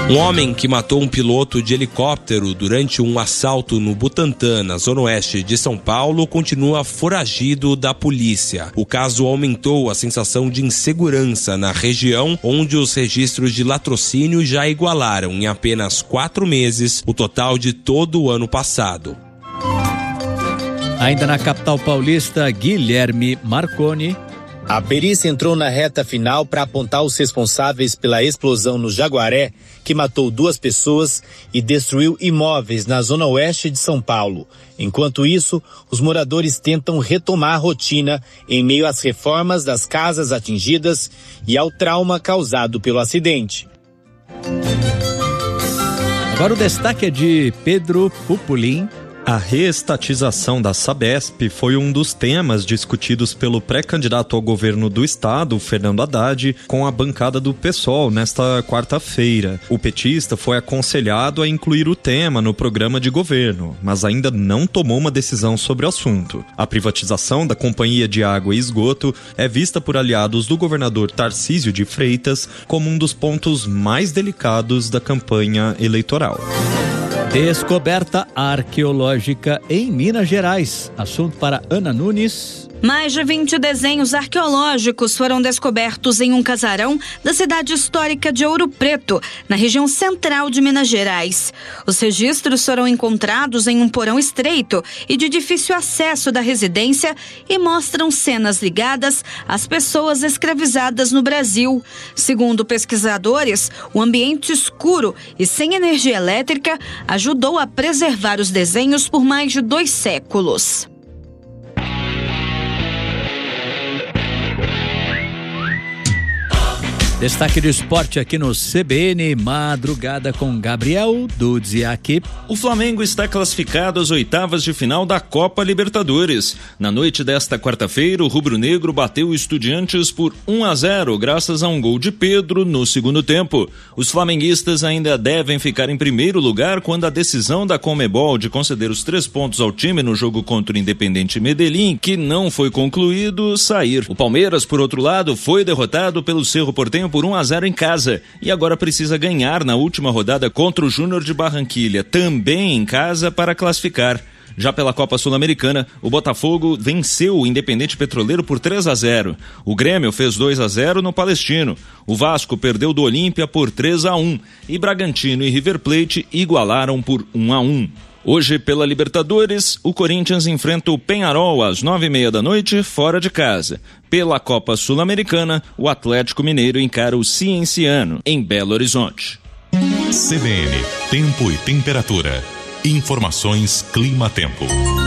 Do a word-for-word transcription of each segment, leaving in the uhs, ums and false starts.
Um homem que matou um piloto de helicóptero durante um assalto no Butantã, na zona oeste de São Paulo, continua foragido da polícia. O caso aumentou a sensação de insegurança na região, onde os registros de latrocínio já igualaram em apenas quatro meses o total de todo o ano passado. Ainda na capital paulista, Guilherme Marconi. A perícia entrou na reta final para apontar os responsáveis pela explosão no Jaguaré, que matou duas pessoas e destruiu imóveis na zona oeste de São Paulo. Enquanto isso, os moradores tentam retomar a rotina em meio às reformas das casas atingidas e ao trauma causado pelo acidente. Agora o destaque é de Pedro Pupolin. A reestatização da Sabesp foi um dos temas discutidos pelo pré-candidato ao governo do estado, Fernando Haddad, com a bancada do PSOL nesta quarta-feira. O petista foi aconselhado a incluir o tema no programa de governo, mas ainda não tomou uma decisão sobre o assunto. A privatização da Companhia de Água e Esgoto é vista por aliados do governador Tarcísio de Freitas como um dos pontos mais delicados da campanha eleitoral. Descoberta arqueológica em Minas Gerais. Assunto para Ana Nunes. Mais de vinte desenhos arqueológicos foram descobertos em um casarão da cidade histórica de Ouro Preto, na região central de Minas Gerais. Os registros foram encontrados em um porão estreito e de difícil acesso da residência e mostram cenas ligadas às pessoas escravizadas no Brasil. Segundo pesquisadores, o ambiente escuro e sem energia elétrica ajudou a preservar os desenhos por mais de dois séculos. Destaque de esporte aqui no C B N, madrugada com Gabriel Dudziak. O Flamengo está classificado às oitavas de final da Copa Libertadores. Na noite desta quarta-feira, o rubro-negro bateu o Estudiantes por um a zero, graças a um gol de Pedro no segundo tempo. Os flamenguistas ainda devem ficar em primeiro lugar quando a decisão da Conmebol de conceder os três pontos ao time no jogo contra o Independiente Medellín, que não foi concluído, sair. O Palmeiras, por outro lado, foi derrotado pelo Cerro Porteño por um a zero em casa e agora precisa ganhar na última rodada contra o Júnior de Barranquilha, também em casa, para classificar. Já pela Copa Sul-Americana, o Botafogo venceu o Independente Petroleiro por três a zero. O Grêmio fez dois a zero no Palestino. O Vasco perdeu do Olímpia por três a um e Bragantino e River Plate igualaram por um a um. Hoje, pela Libertadores, o Corinthians enfrenta o Peñarol às nove e meia da noite, fora de casa. Pela Copa Sul-Americana, o Atlético Mineiro encara o Cienciano, em Belo Horizonte. C B N, Tempo e Temperatura. Informações Clima-Tempo.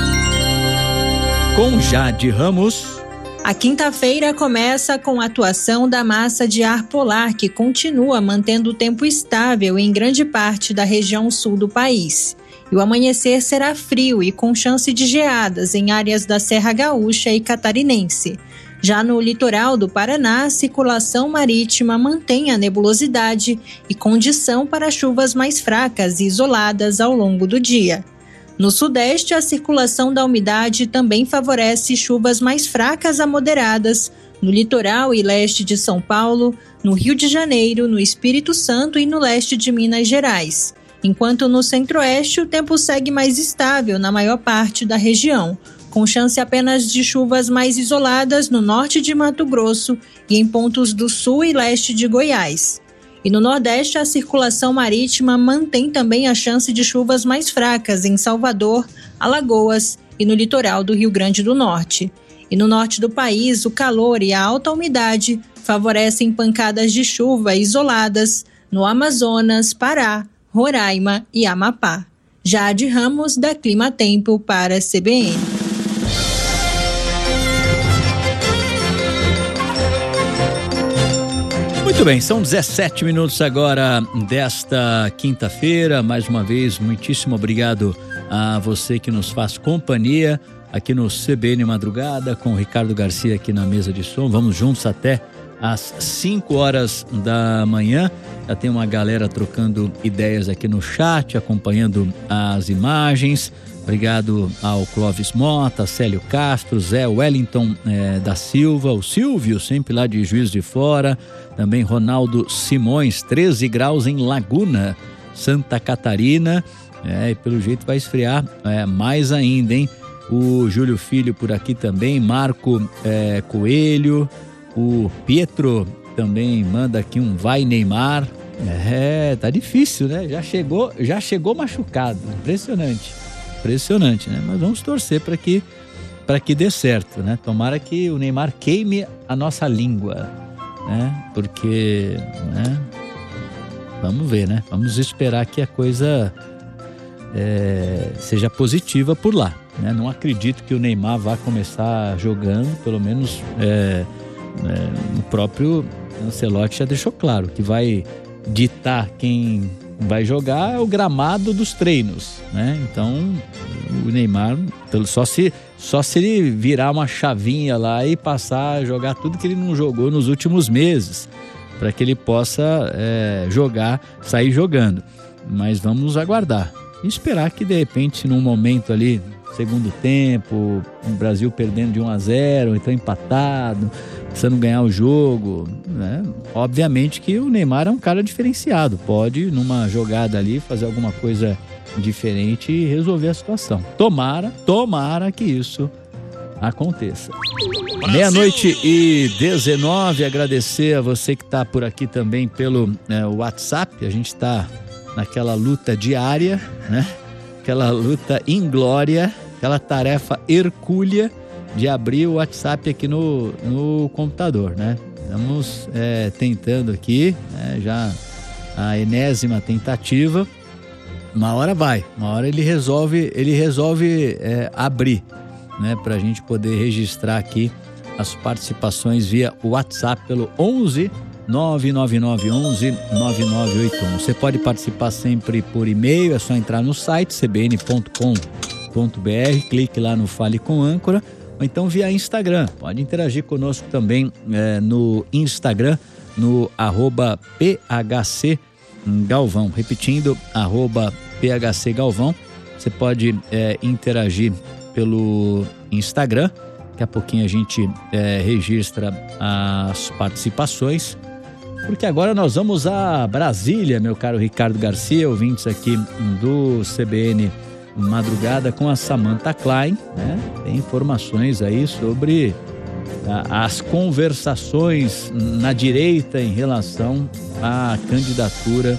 Com Jade Ramos. A quinta-feira começa com a atuação da massa de ar polar, que continua mantendo o tempo estável em grande parte da região sul do país. E o amanhecer será frio e com chance de geadas em áreas da Serra Gaúcha e Catarinense. Já no litoral do Paraná, a circulação marítima mantém a nebulosidade e condição para chuvas mais fracas e isoladas ao longo do dia. No sudeste, a circulação da umidade também favorece chuvas mais fracas a moderadas no litoral e leste de São Paulo, no Rio de Janeiro, no Espírito Santo e no leste de Minas Gerais. Enquanto no centro-oeste o tempo segue mais estável na maior parte da região, com chance apenas de chuvas mais isoladas no norte de Mato Grosso e em pontos do sul e leste de Goiás. E no nordeste a circulação marítima mantém também a chance de chuvas mais fracas em Salvador, Alagoas e no litoral do Rio Grande do Norte. E no norte do país o calor e a alta umidade favorecem pancadas de chuva isoladas no Amazonas, Pará, Roraima e Amapá. Jade Ramos, da Clima Tempo, para a C B N. Muito bem, são dezessete minutos agora desta quinta-feira. Mais uma vez, muitíssimo obrigado a você que nos faz companhia aqui no C B N Madrugada, com o Ricardo Garcia aqui na mesa de som. Vamos juntos até às cinco horas da manhã. Já tem uma galera trocando ideias aqui no chat, acompanhando as imagens. Obrigado ao Clóvis Mota, Célio Castro, Zé Wellington eh, da Silva, o Silvio, sempre lá de Juiz de Fora. Também Ronaldo Simões, treze graus em Laguna, Santa Catarina. É, e pelo jeito vai esfriar é, mais ainda, hein? O Júlio Filho por aqui também, Marco é, Coelho, o Pietro também manda aqui um vai Neymar. É, tá difícil, né? Já chegou, já chegou machucado, impressionante, impressionante, né? Mas vamos torcer para que, para que dê certo, né? Tomara que o Neymar queime a nossa língua, né? Porque, né? Vamos ver, né? Vamos esperar que a coisa é, seja positiva por lá, né? Não acredito que o Neymar vá começar jogando, pelo menos é, é, o próprio Ancelotti já deixou claro que vai ditar quem vai jogar é o gramado dos treinos, né? Então o Neymar só se, só se ele virar uma chavinha lá e passar a jogar tudo que ele não jogou nos últimos meses, para que ele possa é, jogar, sair jogando. Mas vamos aguardar e esperar que de repente num momento ali, segundo tempo, o Brasil perdendo de um a zero, então empatado, precisando ganhar o jogo, né? Obviamente que o Neymar é um cara diferenciado, pode numa jogada ali fazer alguma coisa diferente e resolver a situação. Tomara, tomara que isso aconteça. Meia-noite e dezenove, agradecer a você que está por aqui também pelo é, WhatsApp. A gente está naquela luta diária, né? Aquela luta inglória, aquela tarefa hercúlea de abrir o WhatsApp aqui no, no computador, né? Estamos é, tentando aqui, né? Já a enésima tentativa. Uma hora vai, uma hora ele resolve, ele resolve é, abrir, né? Para a gente poder registrar aqui as participações via WhatsApp pelo onze nove nove nove onze nove nove oito um. Você pode participar sempre por e-mail, é só entrar no site c b n ponto com ponto b r, clique lá no Fale com Âncora, ou então via Instagram. Pode interagir conosco também é, no Instagram, no arroba P H C Galvão. Repetindo, arroba P H C Galvão. Você pode é, interagir pelo Instagram. Daqui a pouquinho a gente é, registra as participações, porque agora nós vamos a Brasília, meu caro Ricardo Garcia, ouvintes aqui do C B N Madrugada com a Samantha Klein, né? Tem informações aí sobre a, as conversações na direita em relação à candidatura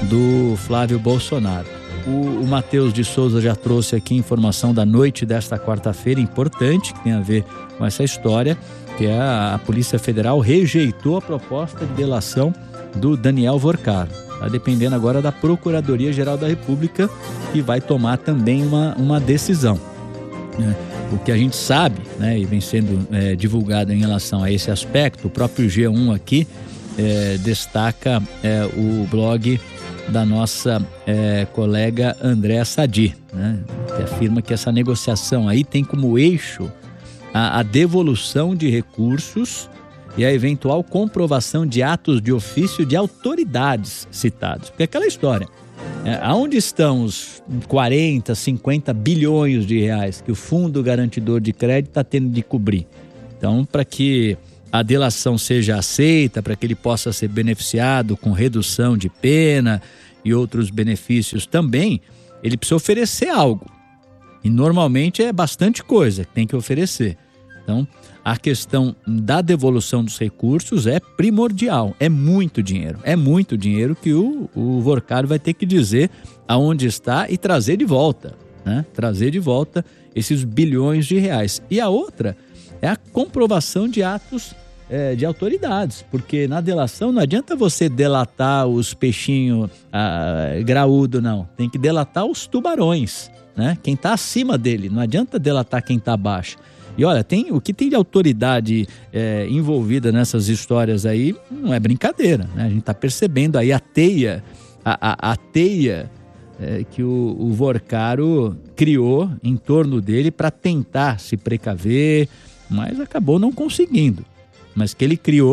do Flávio Bolsonaro. O, o Matheus de Souza já trouxe aqui informação da noite desta quarta-feira, importante, que tem a ver com essa história, que é a, a Polícia Federal rejeitou a proposta de delação do Daniel Vorcaro. Está dependendo agora da Procuradoria-Geral da República, que vai tomar também uma, uma decisão. Né? O que a gente sabe, né, e vem sendo é, divulgado em relação a esse aspecto, o próprio G um aqui é, destaca é, o blog da nossa é, colega Andréa Sadi, né, que afirma que essa negociação aí tem como eixo a, a devolução de recursos e a eventual comprovação de atos de ofício de autoridades citados. Porque aquela história, é, aonde estão os quarenta, cinquenta bilhões de reais que o Fundo Garantidor de Crédito está tendo de cobrir? Então, para que a delação seja aceita, para que ele possa ser beneficiado com redução de pena e outros benefícios também, ele precisa oferecer algo. E normalmente é bastante coisa que tem que oferecer. Então, a questão da devolução dos recursos é primordial, é muito dinheiro, é muito dinheiro que o, o Vorcaro vai ter que dizer aonde está e trazer de volta, né? Trazer de volta esses bilhões de reais. E a outra é a comprovação de atos é, de autoridades, porque na delação não adianta você delatar os peixinhos ah, graúdo, não, tem que delatar os tubarões, né? Quem está acima dele, não adianta delatar quem está abaixo. E olha, tem, o que tem de autoridade é, envolvida nessas histórias aí não é brincadeira, né? A gente está percebendo aí a teia, a, a, a teia é, que o, o Vorcaro criou em torno dele para tentar se precaver, mas acabou não conseguindo. Mas que ele criou,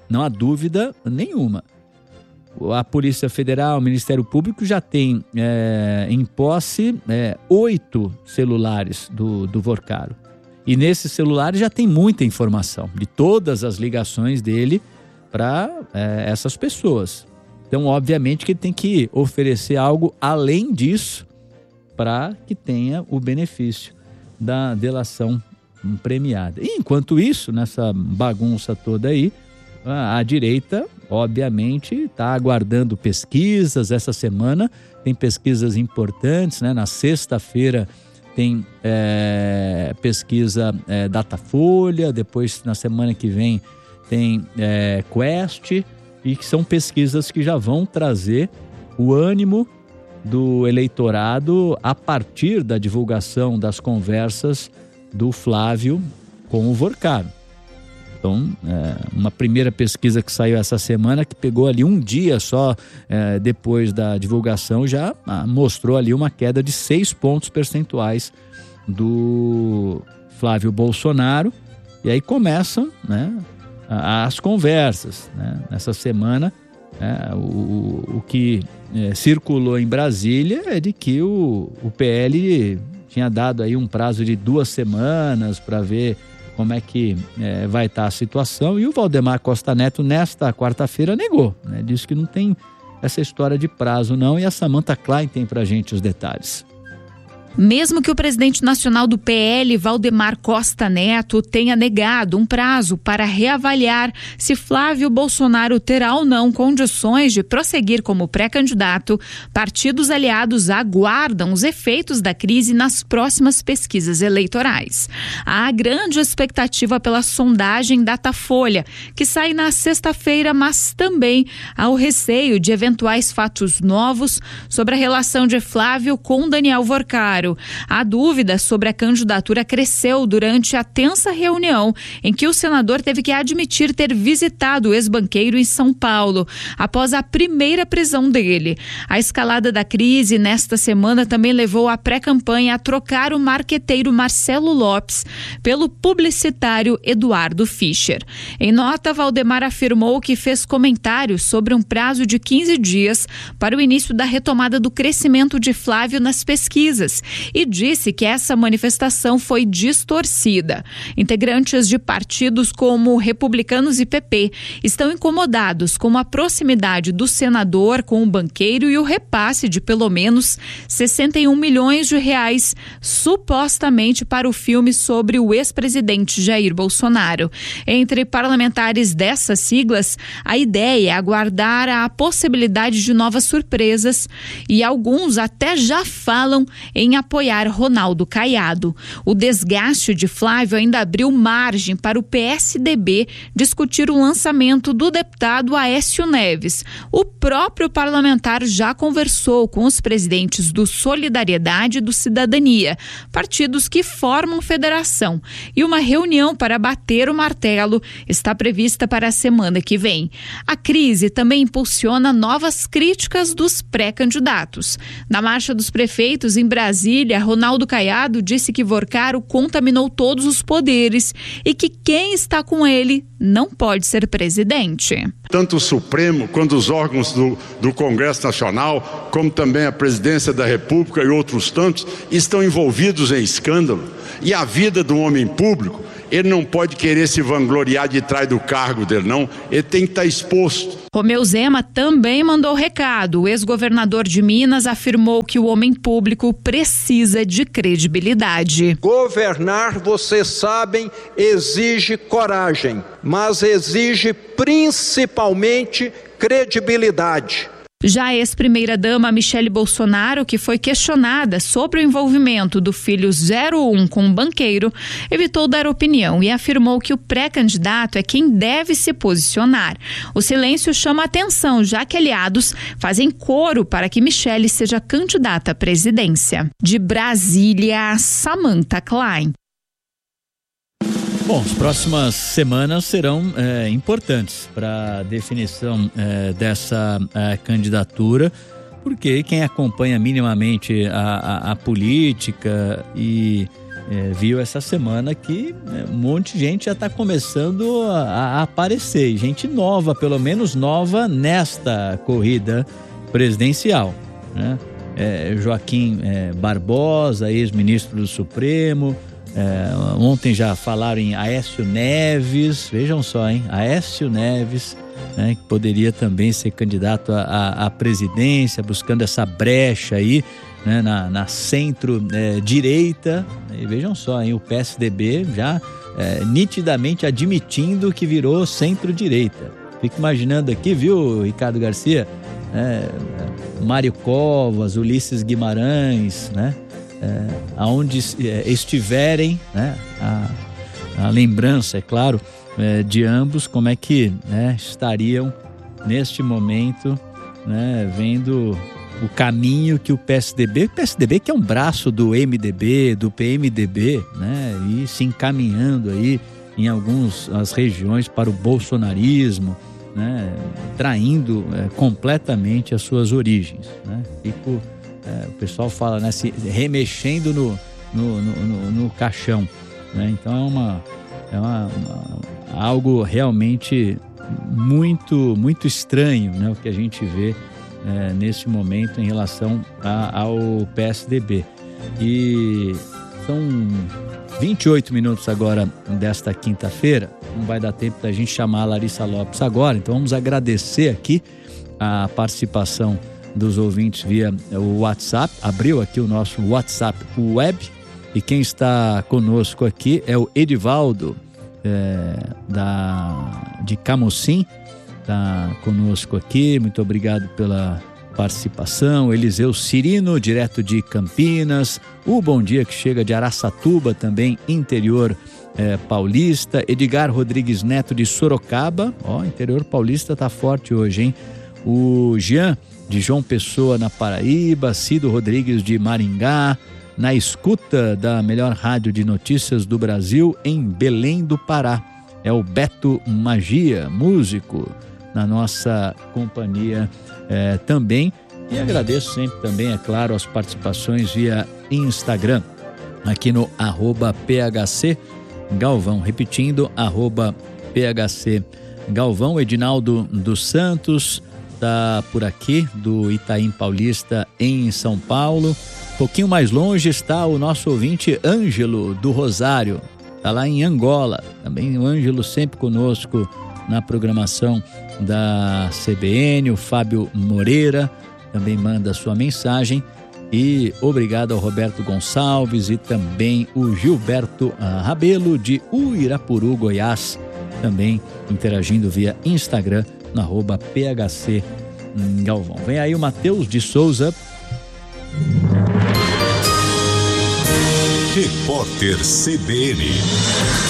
não há dúvida nenhuma. A Polícia Federal, o Ministério Público já tem é, em posse é, oito celulares do, do Vorcaro. E nesses celulares já tem muita informação de todas as ligações dele para é, essas pessoas. Então, obviamente que ele tem que oferecer algo além disso para que tenha o benefício da delação premiada. E enquanto isso, nessa bagunça toda aí, a, a direita, obviamente, está aguardando pesquisas. Essa semana tem pesquisas importantes, né? Na sexta-feira tem é, pesquisa é, Datafolha, depois na semana que vem tem é, Quest, e que são pesquisas que já vão trazer o ânimo do eleitorado a partir da divulgação das conversas do Flávio com o Vorcaro. Então, é, uma primeira pesquisa que saiu essa semana, que pegou ali um dia só é, depois da divulgação, já ah, mostrou ali uma queda de seis pontos percentuais do Flávio Bolsonaro. E aí começam, né, as conversas, né? Nessa semana, é, o, o que é, circulou em Brasília é de que o, o P L tinha dado aí um prazo de duas semanas para ver como é que é, vai estar a situação, e o Valdemar Costa Neto nesta quarta-feira negou, né? Disse que não tem essa história de prazo não, e a Samantha Klein tem pra gente os detalhes. Mesmo que o presidente nacional do P L, Valdemar Costa Neto, tenha negado um prazo para reavaliar se Flávio Bolsonaro terá ou não condições de prosseguir como pré-candidato, partidos aliados aguardam os efeitos da crise nas próximas pesquisas eleitorais. Há grande expectativa pela sondagem Datafolha, que sai na sexta-feira, mas também há o receio de eventuais fatos novos sobre a relação de Flávio com Daniel Vorcaro. A dúvida sobre a candidatura cresceu durante a tensa reunião em que o senador teve que admitir ter visitado o ex-banqueiro em São Paulo, após a primeira prisão dele. A escalada da crise nesta semana também levou a pré-campanha a trocar o marqueteiro Marcelo Lopes pelo publicitário Eduardo Fischer. Em nota, Valdemar afirmou que fez comentários sobre um prazo de quinze dias para o início da retomada do crescimento de Flávio nas pesquisas, e disse que essa manifestação foi distorcida. Integrantes de partidos como Republicanos e P P estão incomodados com a proximidade do senador com o banqueiro e o repasse de pelo menos sessenta e um milhões de reais, supostamente para o filme sobre o ex-presidente Jair Bolsonaro. Entre parlamentares dessas siglas, a ideia é aguardar a possibilidade de novas surpresas, e alguns até já falam em apoiar Ronaldo Caiado. O desgaste de Flávio ainda abriu margem para o P S D B discutir o lançamento do deputado Aécio Neves. O próprio parlamentar já conversou com os presidentes do Solidariedade e do Cidadania, partidos que formam federação, e uma reunião para bater o martelo está prevista para a semana que vem. A crise também impulsiona novas críticas dos pré-candidatos. Na Marcha dos Prefeitos em Brasília, Ronaldo Caiado disse que Vorcaro contaminou todos os poderes e que quem está com ele não pode ser presidente. Tanto o Supremo quanto os órgãos do, do Congresso Nacional, como também a Presidência da República e outros tantos, estão envolvidos em escândalo. E a vida do homem público, ele não pode querer se vangloriar de trás do cargo dele, não. Ele tem que estar exposto. Romeu Zema também mandou recado. O ex-governador de Minas afirmou que o homem público precisa de credibilidade. Governar, vocês sabem, exige coragem, mas exige principalmente credibilidade. Já a ex-primeira-dama Michele Bolsonaro, que foi questionada sobre o envolvimento do filho zero um com um banqueiro, evitou dar opinião e afirmou que o pré-candidato é quem deve se posicionar. O silêncio chama atenção, já que aliados fazem coro para que Michele seja candidata à presidência. De Brasília, Samantha Klein. Bom, as próximas semanas serão é, importantes para a definição é, dessa é, candidatura, porque quem acompanha minimamente a, a, a política e é, viu essa semana que é, um monte de gente já está começando a, a aparecer, gente nova, pelo menos nova nesta corrida presidencial, né? É, Joaquim é, Barbosa, ex-ministro do Supremo, é, ontem já falaram em Aécio Neves, vejam só, hein? Aécio Neves, né, que poderia também ser candidato à presidência, buscando essa brecha aí, né, na, na centro-direita, é, e vejam só, hein? O P S D B já é, nitidamente admitindo que virou centro-direita. Fico imaginando aqui, viu, Ricardo Garcia? É, Mário Covas, Ulisses Guimarães, né? É, aonde é, estiverem, né? A, a lembrança, é claro, é, de ambos, como é que, né, estariam neste momento, né, vendo o caminho que o P S D B, o P S D B que é um braço do M D B, do P M D B, né, e se encaminhando aí em algumas as regiões para o bolsonarismo, né, traindo é, completamente as suas origens, né? Fico, é, o pessoal fala, né, se remexendo no, no, no, no, no caixão, né? Então é uma, é uma, uma algo realmente muito muito estranho, né, o que a gente vê é, nesse momento em relação a, ao P S D B. E são vinte e oito minutos agora desta quinta-feira. Não vai dar tempo da gente chamar a Larissa Lopes agora, então vamos agradecer aqui a participação dos ouvintes via o WhatsApp. Abriu aqui o nosso WhatsApp web e quem está conosco aqui é o Edivaldo é, da, de Camocim, está conosco aqui, muito obrigado pela participação. Eliseu Cirino, direto de Campinas, o Bom Dia que chega de Araçatuba, também interior é, paulista. Edgar Rodrigues Neto de Sorocaba, ó, interior paulista tá forte hoje, hein? O Jean de João Pessoa na Paraíba, Cido Rodrigues de Maringá, na escuta da melhor rádio de notícias do Brasil em Belém do Pará. É o Beto Magia, músico, na nossa companhia é, também. E agradeço sempre também, é claro, as participações via Instagram, aqui no arroba P H C Galvão, repetindo, arroba P H C Galvão. Edinaldo dos Santos está por aqui, do Itaim Paulista, em São Paulo. Um pouquinho mais longe está o nosso ouvinte Ângelo do Rosário, está lá em Angola. Também o Ângelo sempre conosco na programação da C B N. O Fábio Moreira também manda sua mensagem. E obrigado ao Roberto Gonçalves e também o Gilberto Rabelo de Uirapuru, Goiás, também interagindo via Instagram no arroba P H C Galvão. Vem aí o Matheus de Souza. Repórter C B N.